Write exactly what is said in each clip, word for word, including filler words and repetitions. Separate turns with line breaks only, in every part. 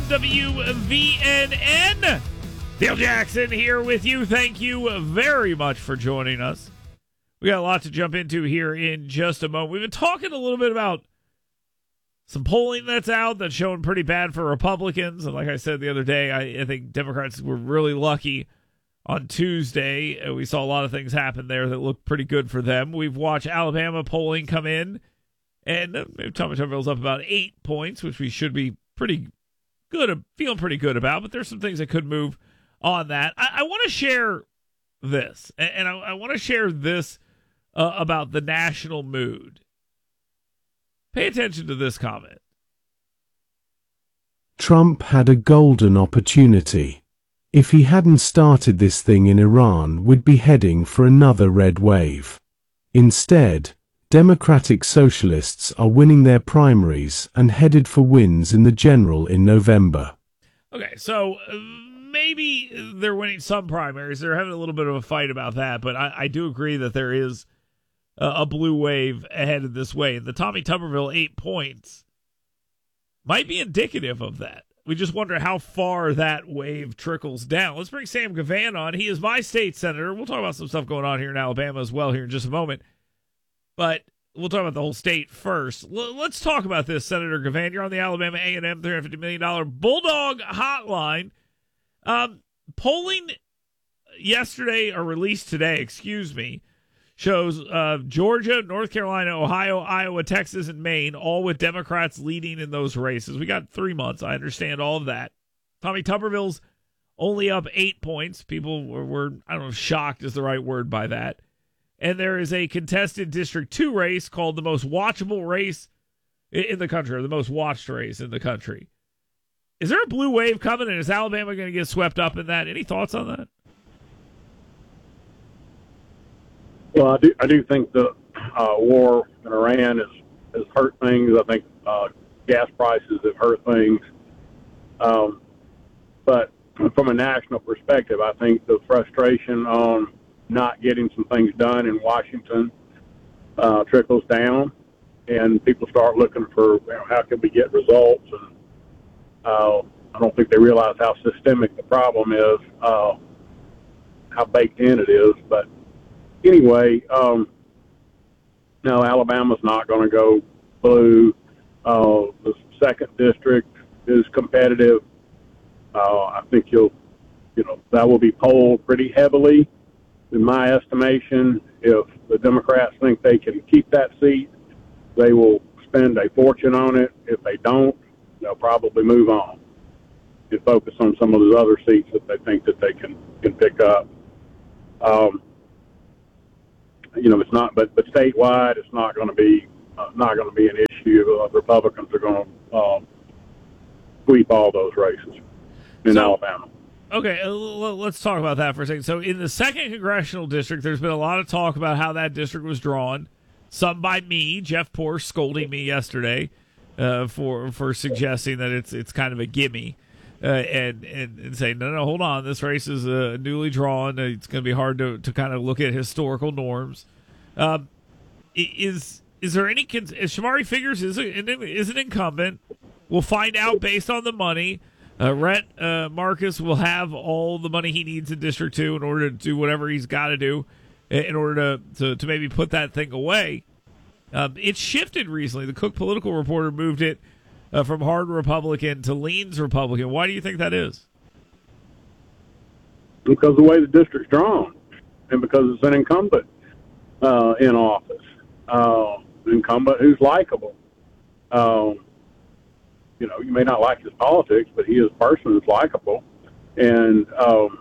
W V N N. Dale Jackson here with you. Thank you very much for joining us. We got a lot to jump into here in just a moment. We've been talking a little bit about some polling that's out that's showing pretty bad for Republicans. And like I said the other day, I, I think Democrats were really lucky on Tuesday. We saw a lot of things happen there that looked pretty good for them. We've watched Alabama polling come in, and uh, Tommy Tuberville's up about eight points, which we should be pretty good, feeling pretty good about. But there's some things that could move on that. I, I want to share this, and, and I, I want to share this uh, about the national mood. Pay attention to this comment.
Trump had a golden opportunity. If he hadn't started this thing in Iran, we'd be heading for another red wave. Instead, Democratic Socialists are winning their primaries and headed for wins in the general in November.
Okay, so uh, maybe they're winning some primaries. They're having a little bit of a fight about that, but I, I do agree that there is a blue wave ahead this way. The Tommy Tuberville eight points might be indicative of that. We just wonder how far that wave trickles down. Let's bring Sam Gavan on. He is my state senator. We'll talk about some stuff going on here in Alabama as well here in just a moment. But we'll talk about the whole state first. L- let's talk about this, Senator Gavan. You're on the Alabama A and M three hundred fifty million dollars Bulldog Hotline. Um, polling yesterday, or released today, excuse me, shows uh, Georgia, North Carolina, Ohio, Iowa, Texas, and Maine, all with Democrats leading in those races. We got three months. I understand all of that. Tommy Tuberville's only up eight points. People were, were, I don't know, shocked is the right word by that. And there is a contested District two race called the most watchable race in the country, or the most watched race in the country. Is there a blue wave coming, and is Alabama going to get swept up in that? Any thoughts on that?
Well, I do. I do think the uh, war in Iran has, has hurt things. I think uh, gas prices have hurt things. Um, but from a national perspective, I think the frustration on not getting some things done in Washington uh, trickles down, and people start looking for, you know, how can we get results. And uh, I don't think they realize how systemic the problem is, uh, how baked in it is, but. Anyway, um, no, Alabama's not going to go blue. Uh, the second district is competitive. Uh, I think you'll, you know, that will be polled pretty heavily, in my estimation. If the Democrats think they can keep that seat, they will spend a fortune on it. If they don't, they'll probably move on and focus on some of those other seats that they think that they can, can pick up. Um, You know, it's not, but but statewide, it's not going to be uh, not going to be an issue. Uh, Republicans are going to um, sweep all those races in
so,
Alabama.
Okay, let's talk about that for a second. So, in the second congressional district, there's been a lot of talk about how that district was drawn. Some by me, Jeff Porsche, scolding me yesterday uh, for for suggesting that it's it's kind of a gimme. Uh, and, and and say, no, no, hold on. This race is uh, newly drawn. It's going to be hard to, to kind of look at historical norms. Um, is is there any cons- is Shamari Figures is, a, is an incumbent? We'll find out based on the money. Uh, Rhett uh, Marcus will have all the money he needs in District two in order to do whatever he's got to do in order to, to, to maybe put that thing away. Um, it shifted recently. The Cook Political Reporter moved it Uh, from hard Republican to leans Republican. Why do you think that is?
Because of the way the district's drawn, and because it's an incumbent uh, in office, uh, an incumbent who's likable. Um, you know, you may not like his politics, but he is a person who's likable, and um,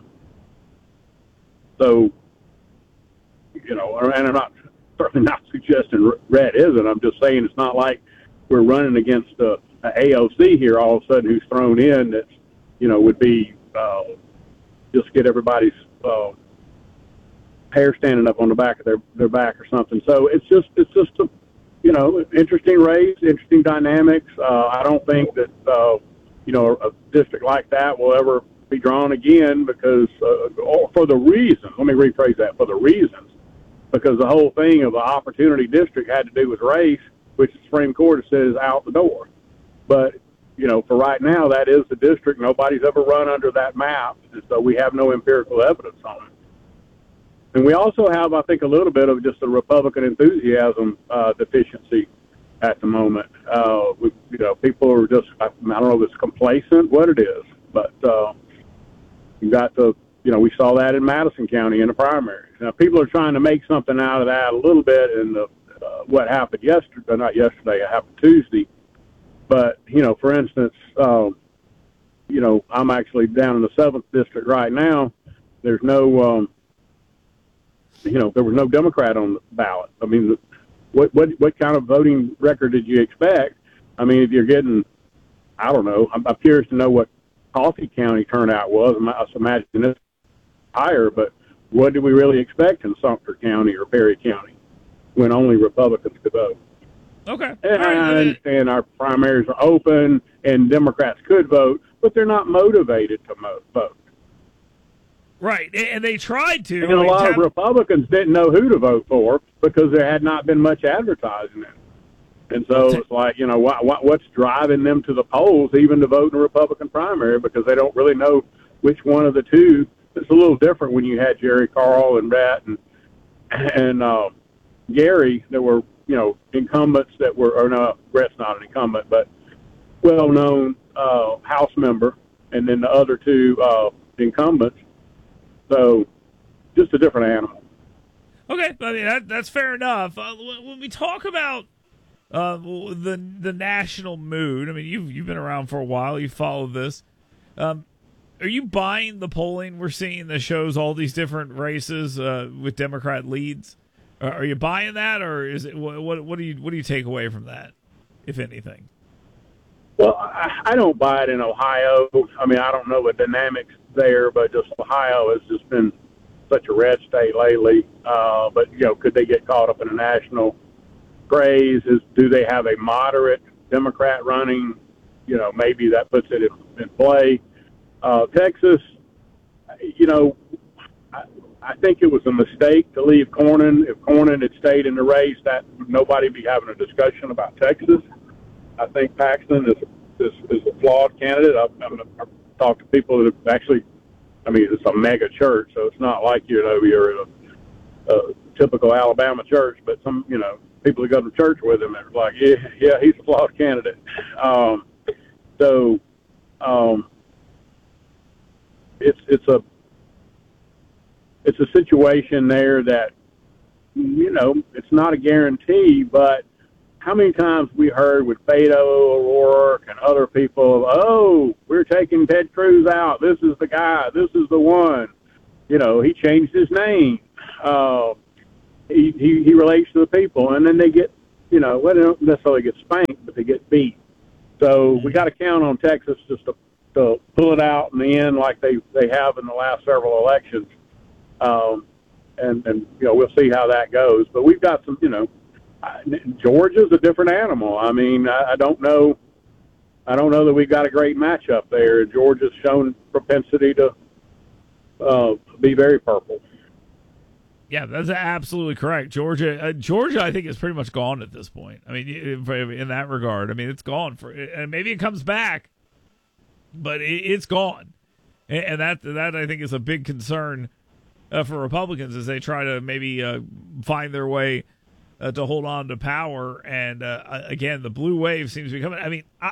so you know. And I'm not certainly not suggesting Rhett isn't. I'm just saying it's not like we're running against a, a AOC here all of a sudden who's thrown in that, you know, would be uh, just get everybody's uh, hair standing up on the back of their, their back or something. So it's just it's just a, you know, interesting race, interesting dynamics. Uh, I don't think that, uh, you know, a district like that will ever be drawn again because uh, for the reason, let me rephrase that, for the reasons, because the whole thing of the opportunity district had to do with race, which the Supreme Court has said is out the door. But you know, for right now, that is the district. Nobody's ever run under that map, and so we have no empirical evidence on it. And we also have, I think, a little bit of just a Republican enthusiasm uh, deficiency at the moment. Uh, we, you know, people are just, I, I don't know if it's complacent, what it is, but uh, you got to, you know, we saw that in Madison County in the primaries. Now, people are trying to make something out of that a little bit in the, uh, what happened yesterday, not yesterday, it happened Tuesday. But, you know, for instance, um, you know, I'm actually down in the seventh district right now. There's no, um, you know, there was no Democrat on the ballot. I mean, what what what kind of voting record did you expect? I mean, if you're getting, I don't know, I'm, I'm curious to know what Coffee County turnout was. I imagine it's higher, but what did we really expect in Sumter County or Perry County when only Republicans could vote?
Okay.
And
right.
I understand our primaries are open and Democrats could vote, but they're not motivated to vote.
Right, and they tried to.
And a lot of Republicans didn't know who to vote for because there had not been much advertising it. And so it's like, you know, what, what, what's driving them to the polls even to vote in a Republican primary, because they don't really know which one of the two. It's a little different when you had Jerry Carl and Rhett and, and uh, Gary that were, you know, incumbents that were, or no, Rhett's not an incumbent, but well-known uh, House member, and then the other two uh, incumbents. So, just a different animal.
Okay, I mean that, that's fair enough. Uh, when we talk about uh, the the national mood, I mean you've you've been around for a while, you followed this. Um, are you buying the polling we're seeing that shows all these different races uh, with Democrat leads? Are you buying that, or is it what? What do you what do you take away from that, if anything?
Well, I, I don't buy it in Ohio. I mean, I don't know the dynamics there, but just Ohio has just been such a red state lately. Uh, but, you know, could they get caught up in a national craze? Is, do they have a moderate Democrat running? You know, maybe that puts it in, in play. Uh, Texas, you know, I, I think it was a mistake to leave Cornyn. If Cornyn had stayed in the race, that nobody would be having a discussion about Texas. I think Paxton is is, is a flawed candidate. I've, I've talked to people that have actually, I mean, it's a mega church, so it's not like, you know, you're a, a typical Alabama church, but some, you know, people that go to church with him are like, yeah, yeah, he's a flawed candidate. Um, so um, it's it's a it's a situation there that, you know, it's not a guarantee, but how many times we heard with Beto O'Rourke and other people, oh, we're taking Ted Cruz out. This is the guy. This is the one. You know, he changed his name. Uh, he, he, he relates to the people. And then they get, you know, well, they don't necessarily get spanked, but they get beat. So we got to count on Texas just to, to pull it out in the end like they, they have in the last several elections. Um, and, and, you know, we'll see how that goes. But we've got some, you know, Georgia's a different animal. I mean, I, I don't know. I don't know that we've got a great matchup there. Georgia's shown propensity to uh, be very purple.
Yeah, that's absolutely correct. Georgia, uh, Georgia, I think is pretty much gone at this point. I mean, in, in that regard, I mean, it's gone for, and maybe it comes back, but it, it's gone, and, and that that I think is a big concern uh, for Republicans as they try to maybe uh, find their way. Uh, to hold on to power, and uh, again, the blue wave seems to be coming. I mean, I,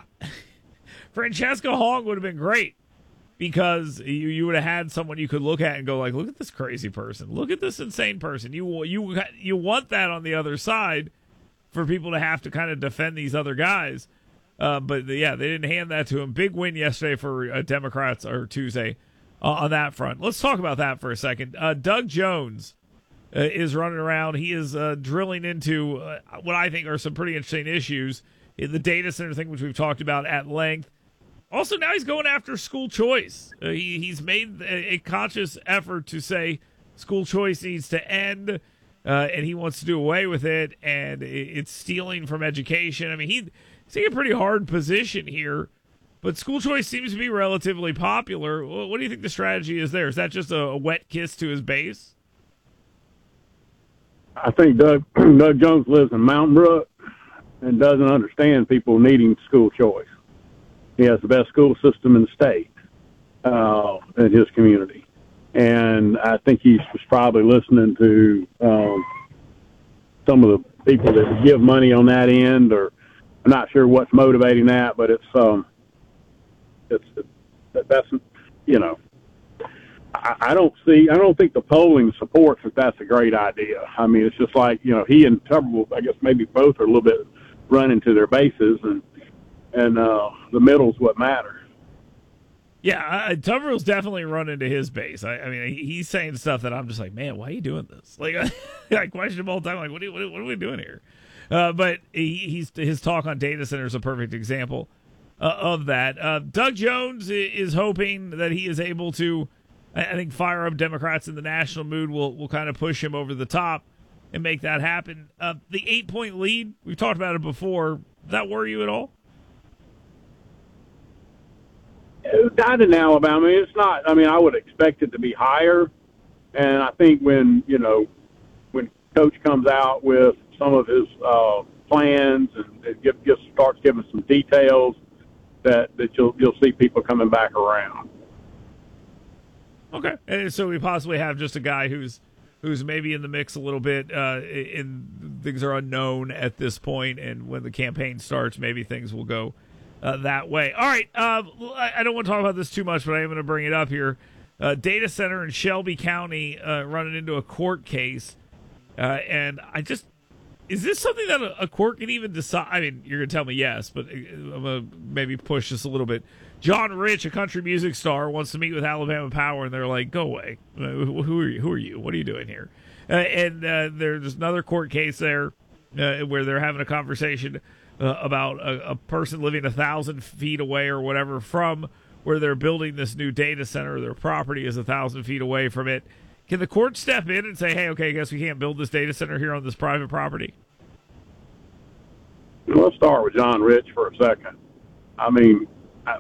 Francesca Hong would have been great because you you would have had someone you could look at and go like, look at this crazy person, look at this insane person. You you you want that on the other side for people to have to kind of defend these other guys, uh, but yeah, they didn't hand that to him. Big win yesterday for uh, Democrats or Tuesday uh, on that front. Let's talk about that for a second. Uh, Doug Jones. Uh, is running around. He is uh, drilling into uh, what I think are some pretty interesting issues in the data center thing, which we've talked about at length. Also, now he's going after school choice. Uh, he, he's made a, a conscious effort to say school choice needs to end, uh, and he wants to do away with it, and it, it's stealing from education. I mean, he, he's taking a pretty hard position here, but school choice seems to be relatively popular. What, what do you think the strategy is there? Is that just a, a wet kiss to his base?
I think Doug Doug Jones lives in Mountain Brook and doesn't understand people needing school choice. He has the best school system in the state uh, in his community. And I think he was probably listening to um, some of the people that give money on that end, or I'm not sure what's motivating that, but it's, um, it's, it's that's, you know, I, I don't see, I don't think the polling supports that that's a great idea. I mean, it's just like, you know, he and Tuberville, I guess maybe both are a little bit running to their bases, and, and uh, the middle's what matters.
Yeah, uh, Tuberville's definitely run into his base. I, I mean, he's saying stuff that I'm just like, man, why are you doing this? Like, I question him all the time, like, what are, you, what are, what are we doing here? Uh, but he, he's his talk on data centers is a perfect example uh, of that. Uh, Doug Jones is hoping that he is able to, I think, fire up Democrats in the national mood will will kind of push him over the top and make that happen. Uh, the eight-point lead, we've talked about it before. Does that worry you at all?
Not in Alabama. I mean, it's not. I mean, I would expect it to be higher. And I think when, you know, when Coach comes out with some of his uh, plans and it give, just starts giving some details, that, that you'll you'll see people coming back around.
Okay, and so we possibly have just a guy who's who's maybe in the mix a little bit, uh, and things are unknown at this point, and when the campaign starts, maybe things will go Uh, that way. All right, uh, I don't want to talk about this too much, but I am going to bring it up here. Uh, data center in Shelby County uh, running into a court case, uh, and I just is this something that a, a court can even decide? I mean, you're going to tell me yes, but I'm going to maybe push this a little bit. John Rich, a country music star, wants to meet with Alabama Power, and they're like, "Go away! Who are you? Who are you? What are you doing here?" Uh, and uh, there's another court case there uh, where they're having a conversation Uh, about a, a person living a thousand feet away or whatever from where they're building this new data center. Their property is a thousand feet away from it. Can the court step in and say, hey, okay, I guess we can't build this data center here on this private property?
Let's start with John Rich for a second. I mean, I,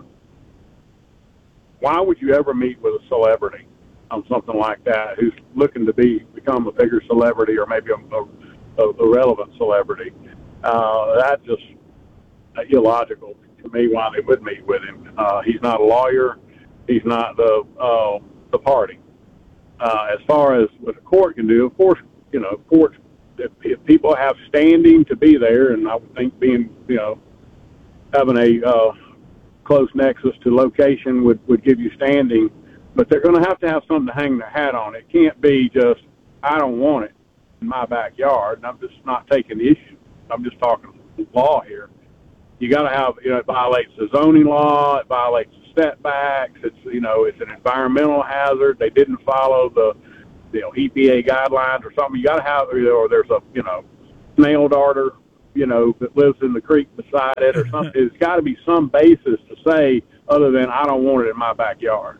why would you ever meet with a celebrity on something like that who's looking to be become a bigger celebrity or maybe a, a, a relevant celebrity? Uh, that's just uh, illogical to me why they would meet with him. Uh, he's not a lawyer. He's not the uh, the party. Uh, as far as what the court can do, of course, you know, courts, if, if people have standing to be there, and I would think being, you know, having a uh, close nexus to location would, would give you standing, but they're going to have to have something to hang their hat on. It can't be just, I don't want it in my backyard, and I'm just not taking the issue. I'm just talking law here. You got to have, you know, it violates the zoning law. It violates the setbacks. It's, you know, it's an environmental hazard. They didn't follow the, you know, E P A guidelines or something. You got to have, you know, or there's a, you know, snail darter, you know, that lives in the creek beside it or something. It's got to be some basis to say other than I don't want it in my backyard.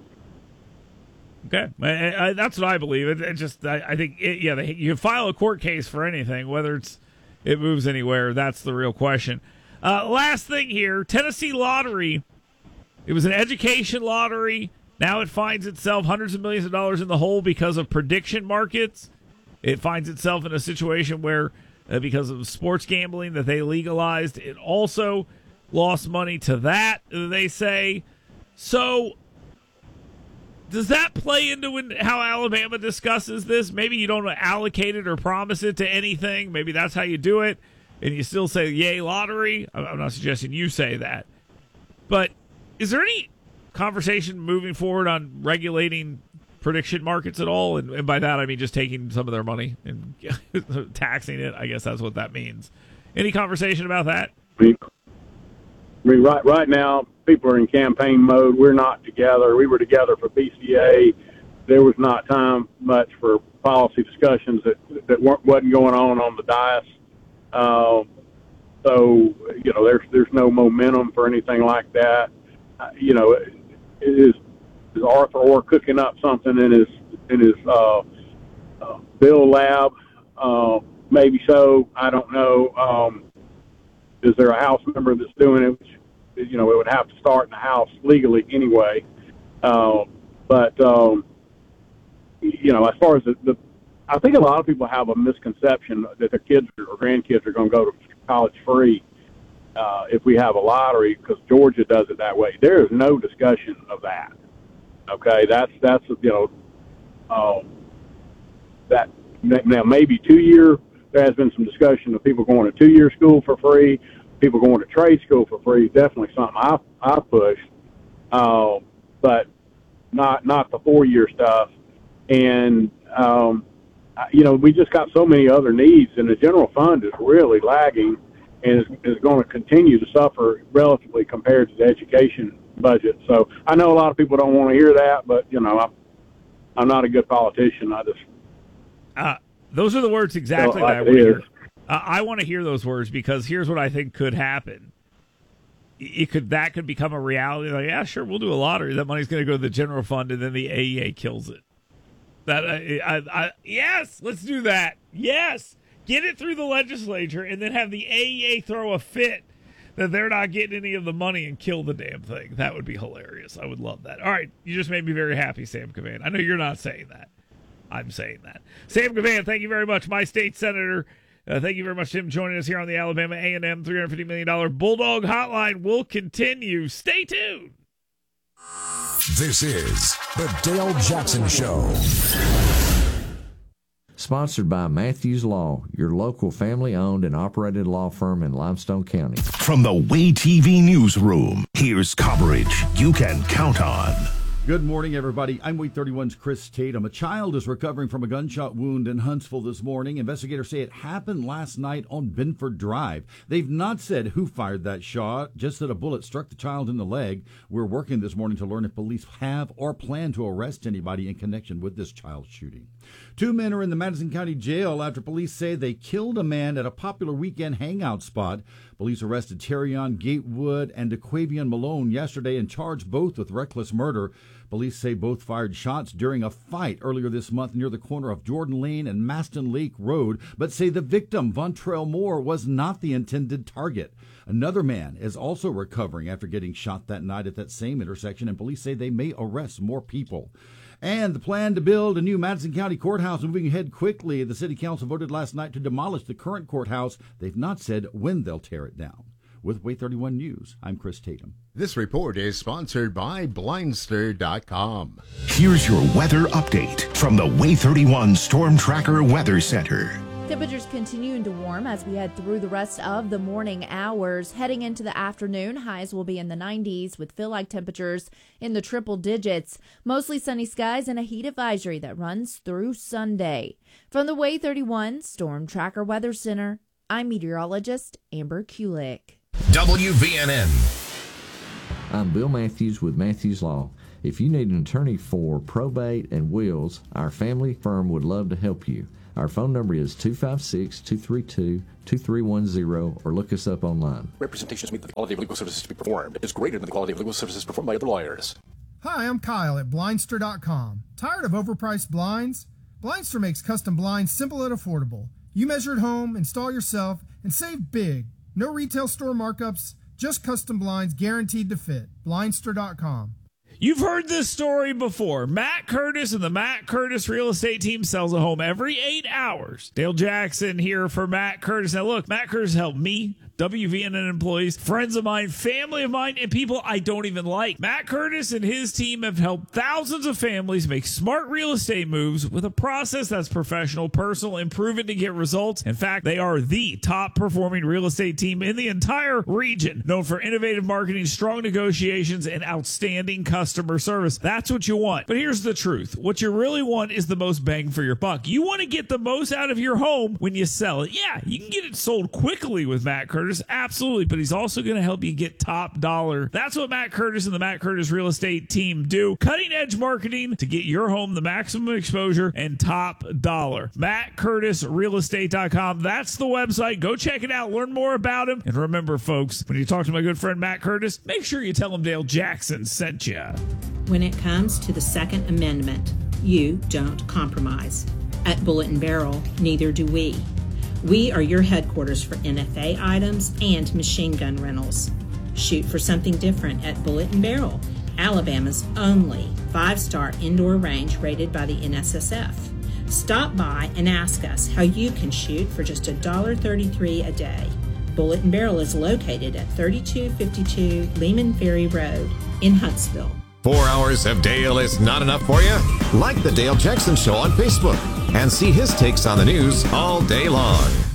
Okay, I, I, that's what I believe. It, it just, I, I think, it, yeah, they, you file a court case for anything, whether it's it moves anywhere. That's the real question. Uh, last thing here, Tennessee Lottery. It was an education lottery. Now it finds itself hundreds of millions of dollars in the hole because of prediction markets. It finds itself in a situation where, uh, because of sports gambling that they legalized, it also lost money to that, they say. So does that play into how Alabama discusses this? Maybe you don't allocate it or promise it to anything. Maybe that's how you do it, and you still say, yay, lottery. I'm not suggesting you say that. But is there any conversation moving forward on regulating prediction markets at all? And, and by that, I mean just taking some of their money and taxing it. I guess that's what that means. Any conversation about that?
I mean, right right now, people are in campaign mode. We're not together. We were together for B C A. There was not time much for policy discussions that that weren't, wasn't going on on the dais. Uh, so, you know, there's there's no momentum for anything like that. Uh, you know, is is Arthur Orr cooking up something in his in his uh, uh, bill lab? Uh, maybe so. I don't know. Um, Is there a House member that's doing it? Which, you know, it would have to start in the House legally anyway. Uh, but, um, you know, as far as the, the, I think a lot of people have a misconception that their kids or grandkids are going to go to college free. uh, if we have a lottery, because Georgia does it that way. There is no discussion of that. Okay, that's that's you know um, that now maybe two year. There has been some discussion of people going to two year school for free, people going to trade school for free. Definitely something I I push, uh, but not not the four year stuff. And um, you know, we just got so many other needs, and the general fund is really lagging, and is, is going to continue to suffer relatively compared to the education budget. So I know a lot of people don't want to hear that, but you know, I'm I'm not a good politician. I just
uh, those are the words exactly
like
that I want to
is.
hear. Uh, I want to hear those words because here's what I think could happen. It could that could become a reality. Like, yeah, sure, we'll do a lottery. That money's going to go to the general fund, and then the A E A kills it. That I, I, I, yes, let's do that. Yes, get it through the legislature, and then have the A E A throw a fit that they're not getting any of the money and kill the damn thing. That would be hilarious. I would love that. All right, you just made me very happy, Sam Cavan. I know you're not saying that. I'm saying that. Sam Cavan, thank you very much, my state senator. Uh, thank you very much, Tim, joining us here on the Alabama A and M three hundred fifty million dollars Bulldog Hotline will continue. Stay tuned.
This is the Dale Jackson Show.
Sponsored by Matthews Law, your local family-owned and operated law firm in Limestone County.
From the Way T V newsroom, here's coverage you can count on.
Good morning, everybody. I'm Way thirty-one's Chris Tatum. A child is recovering from a gunshot wound in Huntsville this morning. Investigators say it happened last night on Benford Drive. They've not said who fired that shot, just that a bullet struck the child in the leg. We're working this morning to learn if police have or plan to arrest anybody in connection with this child shooting. Two men are in the Madison County Jail after police say they killed a man at a popular weekend hangout spot. Police arrested Terrion Gatewood and DeQuavion Malone yesterday and charged both with reckless murder. Police say both fired shots during a fight earlier this month near the corner of Jordan Lane and Maston Lake Road, but say the victim, Vontrell Moore, was not the intended target. Another man is also recovering after getting shot that night at that same intersection, and police say they may arrest more people. And the plan to build a new Madison County courthouse moving ahead quickly. The city council voted last night to demolish the current courthouse. They've not said when they'll tear it down. With Way thirty-one News, I'm Chris Tatum.
This report is sponsored by Blindster dot com.
Here's your weather update from the Way thirty-one Storm Tracker Weather Center.
Temperatures continuing to warm as we head through the rest of the morning hours. Heading into the afternoon, highs will be in the nineties with feel-like temperatures in the triple digits. Mostly sunny skies and a heat advisory that runs through Sunday. From the Way thirty-one Storm Tracker Weather Center, I'm meteorologist Amber Kulik.
W V N N.
I'm Bill Matthews with Matthews Law. If you need an attorney for probate and wills, our family firm would love to help you. Our phone number is two five six, two three two, two three one zero or look us up online.
Representations meet the quality of legal services to be performed is greater than the quality of legal services performed by other lawyers.
Hi, I'm Kyle at Blindster dot com. Tired of overpriced blinds? Blindster makes custom blinds simple and affordable. You measure at home, install yourself, and save big. No retail store markups, just custom blinds guaranteed to fit. Blindster dot com.
You've heard this story before. Matt Curtis and the Matt Curtis real estate team sells a home every eight hours. Dale Jackson here for Matt Curtis. Now, look, Matt Curtis helped me, W V N N employees, friends of mine, family of mine, and people I don't even like. Matt Curtis and his team have helped thousands of families make smart real estate moves with a process that's professional, personal, and proven to get results. In fact, they are the top performing real estate team in the entire region, known for innovative marketing, strong negotiations, and outstanding customer service. That's what you want. But here's the truth. What you really want is the most bang for your buck. You want to get the most out of your home when you sell it. Yeah, you can get it sold quickly with Matt Curtis. Absolutely, but he's also going to help you get top dollar. That's what Matt Curtis and the Matt Curtis real estate team do. Cutting edge marketing to get your home the maximum exposure and top dollar. Matt Curtis Real Estate dot com. That's the website. Go check it out. Learn more about him. And remember, folks, when you talk to my good friend Matt Curtis, make sure you tell him Dale Jackson sent you.
When it comes to the Second Amendment, you don't compromise. At Bullet and Barrel, neither do we. We are your headquarters for N F A items and machine gun rentals. Shoot for something different at Bullet and Barrel, Alabama's only five-star indoor range rated by the N S S F. Stop by and ask us how you can shoot for just one dollar thirty-three a day. Bullet and Barrel is located at thirty-two fifty-two Lehman Ferry Road in Huntsville.
Four hours of Dale is not enough for you? Like the Dale Jackson Show on Facebook and see his takes on the news all day long.